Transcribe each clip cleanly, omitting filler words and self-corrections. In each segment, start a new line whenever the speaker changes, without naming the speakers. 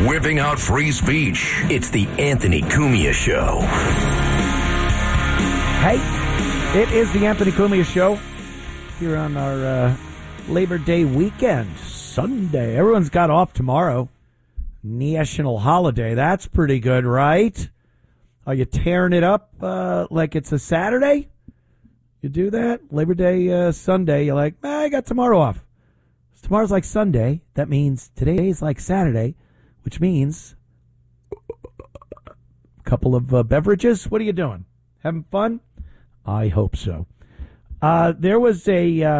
whipping out free speech. It's the Anthony Cumia Show.
Hey, it is the Anthony Cumia Show here on our Labor Day weekend, Sunday. Everyone's got off tomorrow. National holiday. That's pretty good, right? Are you tearing it up like it's a Saturday? You do that? Labor Day, Sunday, you're like, I got tomorrow off. Tomorrow's like Sunday. That means today is like Saturday, which means a couple of beverages. What are you doing? Having fun? I hope so. There was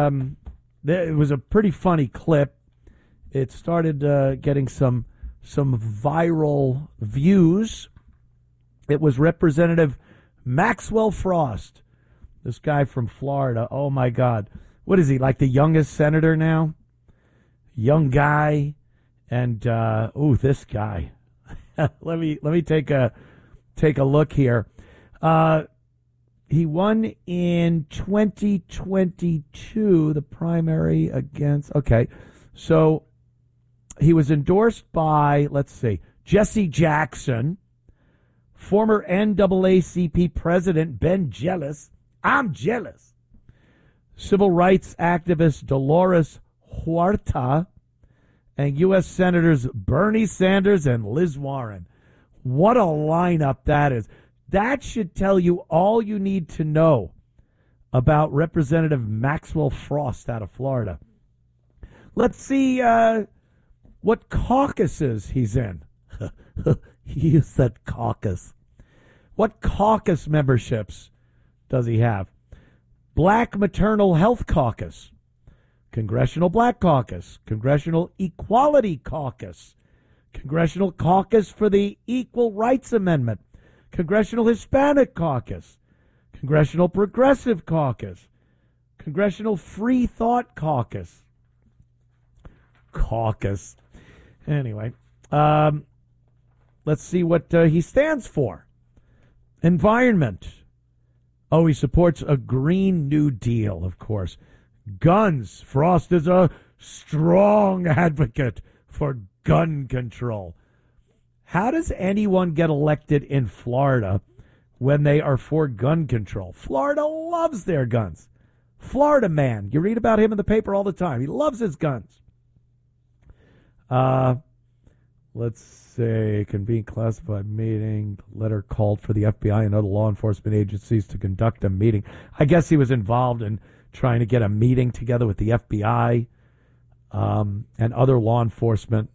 a pretty funny clip. It started getting some viral views. It was Representative Maxwell Frost, this guy from Florida. Oh my God, what is he, like the youngest senator now? Young guy, and this guy. let me take a look here. He won in 2022 the primary against. Okay, so he was endorsed by, let's see, Jesse Jackson, former NAACP president Ben Jealous. I'm jealous. Civil rights activist Dolores Huerta, and U.S. Senators Bernie Sanders and Liz Warren. What a lineup that is. That should tell you all you need to know about Representative Maxwell Frost out of Florida. Let's see what caucuses he's in. You said caucus. What caucus memberships does he have? Black Maternal Health Caucus, Congressional Black Caucus, Congressional Equality Caucus, Congressional Caucus for the Equal Rights Amendment, Congressional Hispanic Caucus, Congressional Progressive Caucus, Congressional Free Thought Caucus. Caucus. Anyway, let's see what he stands for. Environment. Oh, he supports a Green New Deal, of course. Guns. Frost is a strong advocate for gun control. How does anyone get elected in Florida when they are for gun control? Florida loves their guns. Florida man. You read about him in the paper all the time. He loves his guns. Let's say convene classified meeting. Letter called for the FBI and other law enforcement agencies to conduct a meeting. I guess he was involved in trying to get a meeting together with the FBI and other law enforcement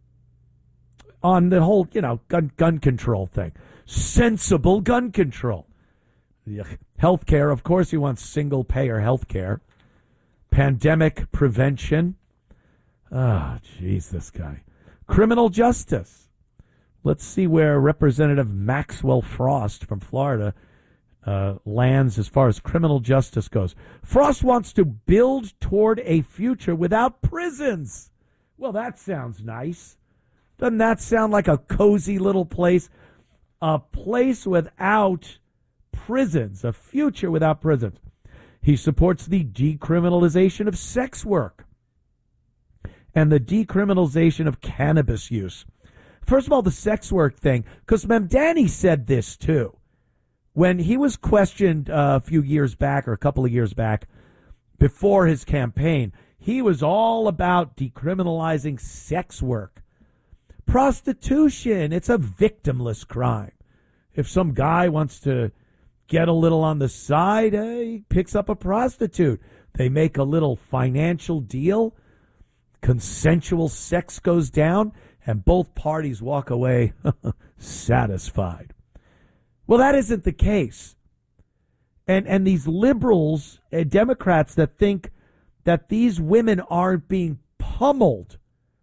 on the whole, gun control thing. Sensible gun control. Health care, of course, he wants single-payer health care. Pandemic prevention. Oh, jeez, this guy. Criminal justice. Let's see where Representative Maxwell Frost from Florida lands as far as criminal justice goes. Frost wants to build toward a future without prisons. Well, that sounds nice. Doesn't that sound like a cozy little place? A place without prisons, a future without prisons. He supports the decriminalization of sex work and the decriminalization of cannabis use. First of all, the sex work thing, because Mamdani said this too. When he was questioned a few years back, or a couple of years back, before his campaign, he was all about decriminalizing sex work. Prostitution, it's a victimless crime. If some guy wants to get a little on the side, he picks up a prostitute. They make a little financial deal. Consensual sex goes down, and both parties walk away satisfied. Well, that isn't the case. And these liberals and Democrats that think that these women aren't being pummeled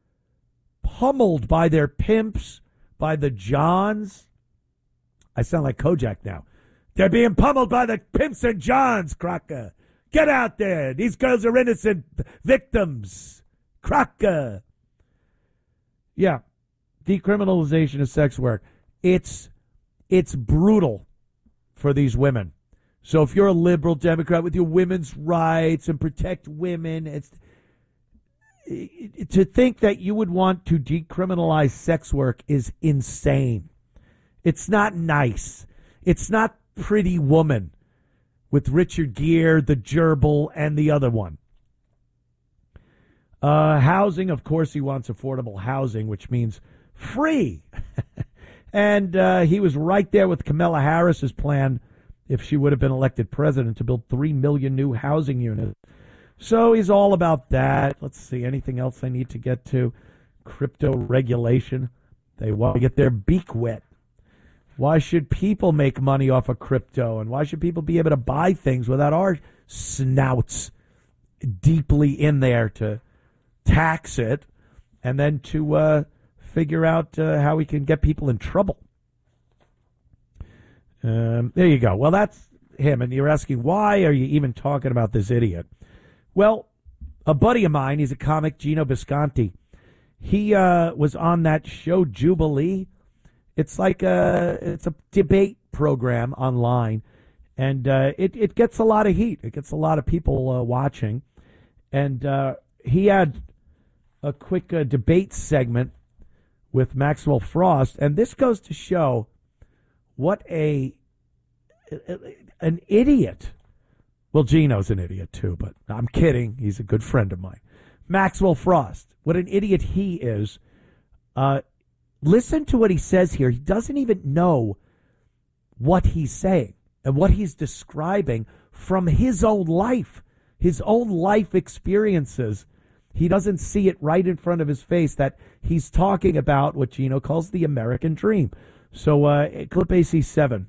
by their pimps, by the Johns. I sound like Kojak now. They're being pummeled by the pimps and Johns, Crocker. Get out there. These girls are innocent victims. Crocker. Yeah. Decriminalization of sex work. It's brutal for these women. So if you're a liberal Democrat with your women's rights and protect women, to think that you would want to decriminalize sex work is insane. It's not nice. It's not Pretty Woman with Richard Gere, the gerbil, and the other one. Housing, of course, he wants affordable housing, which means free. And he was right there with Kamala Harris's plan, if she would have been elected president, to build 3 million new housing units. So he's all about that. Let's see, anything else I need to get to? Crypto regulation. They want to get their beak wet. Why should people make money off of crypto? And why should people be able to buy things without our snouts deeply in there to tax it and then to figure out how we can get people in trouble? There you go. Well, that's him. And you're asking, why are you even talking about this idiot? Well, a buddy of mine, he's a comic, Gino Bisconti. He was on that show Jubilee. It's like it's a debate program online, and it gets a lot of heat. It gets a lot of people watching. And he had a quick debate segment with Maxwell Frost, and this goes to show what an idiot. Well, Gino's an idiot too, but I'm kidding. He's a good friend of mine. Maxwell Frost, what an idiot he is. Listen to what he says here. He doesn't even know what he's saying and what he's describing from his own life experiences. He doesn't see it right in front of his face that he's talking about what Gino calls the American dream. So, clip AC7.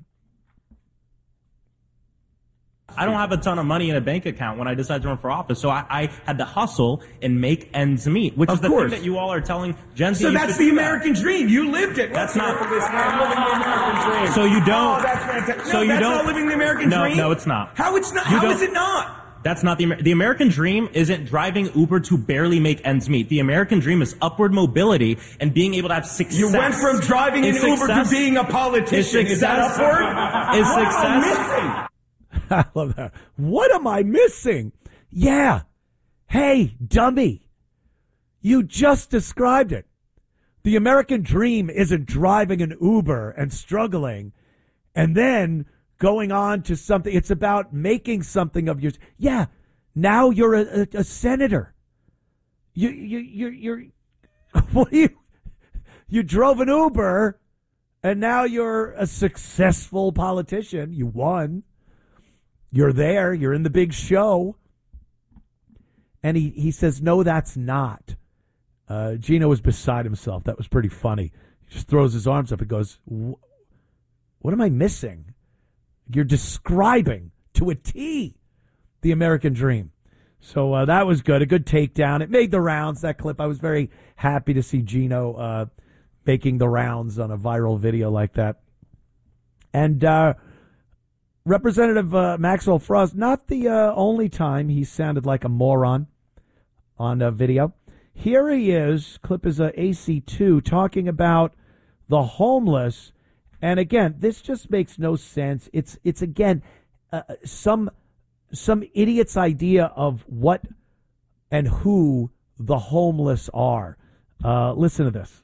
I don't have a ton of money in a bank account when I decided to run for office, so I had to hustle and make ends meet, which is the thing that you all are telling Gen Z.
So that's the American dream. You lived it.
That's not
living the American dream.
So you don't.
Oh, that's fantastic.
So you
that's
don't.
not living the American dream.
No, it's not.
How it's not? How is it not?
That's not the American dream. Isn't driving Uber to barely make ends meet. The American dream is upward mobility and being able to have success.
You went from driving an Uber to being a politician. Is that upward?
Is success?
I love that. What am I missing? Yeah. Hey, dummy. You just described it. The American dream isn't driving an Uber and struggling and then going on to something. It's about making something of yours. Yeah. Now you're a senator. You're what do you drove an Uber and now you're a successful politician. You won. You're there. You're in the big show. And he says, no, that's not. Gino was beside himself. That was pretty funny. He just throws his arms up and goes, what am I missing? You're describing to a T the American dream. So that was good. A good takedown. It made the rounds, that clip. I was very happy to see Gino making the rounds on a viral video like that. And Representative Maxwell Frost, not the only time he sounded like a moron on a video. Here he is, clip is AC2, talking about the homeless. And again, this just makes no sense. It's again, some idiot's idea of what and who the homeless are. Listen to this.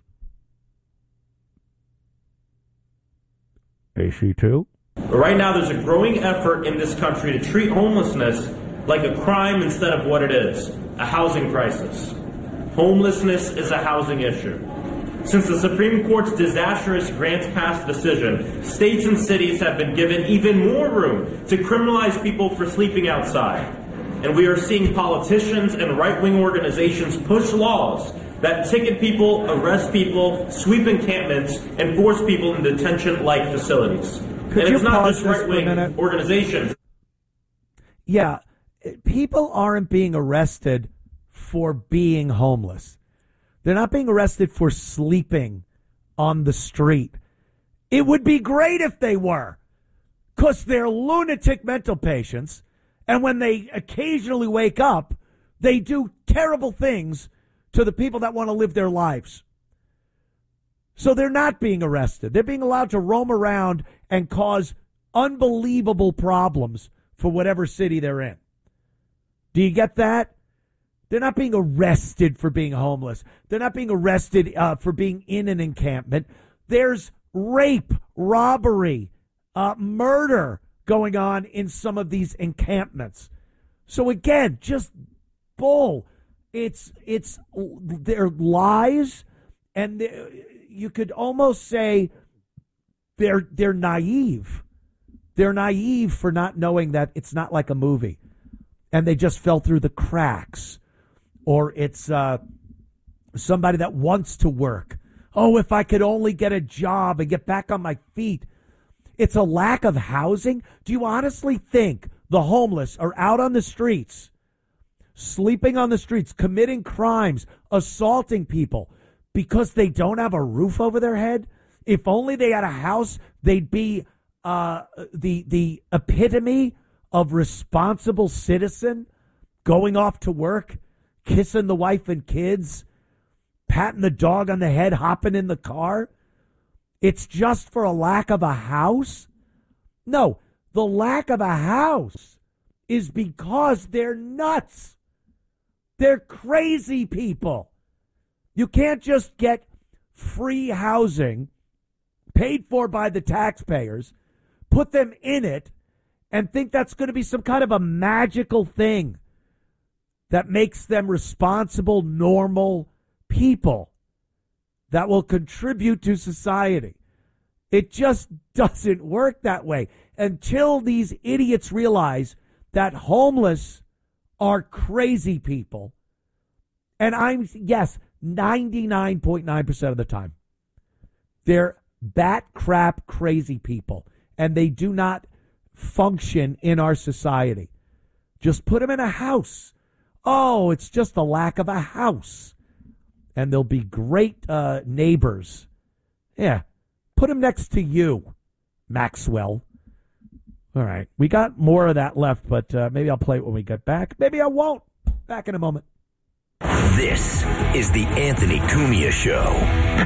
AC2.
Right now, there's a growing effort in this country to treat homelessness like a crime instead of what it is, a housing crisis. Homelessness is a housing issue. Since the Supreme Court's disastrous grants pass decision, states and cities have been given even more room to criminalize people for sleeping outside. And we are seeing politicians and right-wing organizations push laws that ticket people, arrest people, sweep encampments, and force people in detention-like facilities.
Could
and it's not just
right-wing
organizations.
Yeah, people aren't being arrested for being homeless. They're not being arrested for sleeping on the street. It would be great if they were, because they're lunatic mental patients, and when they occasionally wake up, they do terrible things to the people that want to live their lives. So they're not being arrested. They're being allowed to roam around and cause unbelievable problems for whatever city they're in. Do you get that? They're not being arrested for being homeless. They're not being arrested for being in an encampment. There's rape, robbery, murder going on in some of these encampments. So again, just bull. They're lies, and you could almost say they're naive. They're naive for not knowing that it's not like a movie, and they just fell through the cracks. Or it's somebody that wants to work. Oh, if I could only get a job and get back on my feet. It's a lack of housing. Do you honestly think the homeless are out on the streets, sleeping on the streets, committing crimes, assaulting people because they don't have a roof over their head? If only they had a house, they'd be the epitome of responsible citizen, going off to work, kissing the wife and kids, patting the dog on the head, hopping in the car. It's just for a lack of a house? No, the lack of a house is because they're nuts. They're crazy people. You can't just get free housing paid for by the taxpayers, put them in it, and think that's going to be some kind of a magical thing that makes them responsible, normal people that will contribute to society. It just doesn't work that way until these idiots realize that homeless are crazy people. And yes, 99.9% of the time, they're bat crap crazy people, and they do not function in our society. Just put them in a house. Oh, it's just a lack of a house. And they'll be great neighbors. Yeah. Put them next to you, Maxwell. All right. We got more of that left, but maybe I'll play it when we get back. Maybe I won't. Back in a moment.
This is the Anthony Cumia Show.